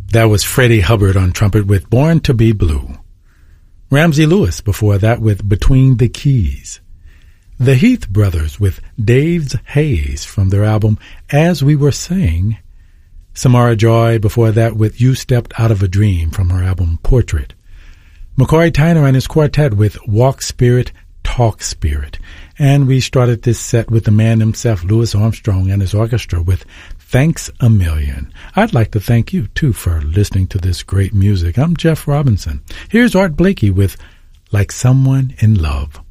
That was Freddie Hubbard on trumpet with Born to Be Blue. Ramsey Lewis before that with Between the Keys. The Heath Brothers with Dave's Haze from their album As We Were Saying. Samara Joy before that with You Stepped Out of a Dream from her album Portrait. McCoy Tyner and his quartet with Walk Spirit, Talk Spirit. And we started this set with the man himself, Louis Armstrong, and his orchestra with Thanks a Million. I'd like to thank you, too, for listening to this great music. I'm Jeff Robinson. Here's Art Blakey with Like Someone in Love.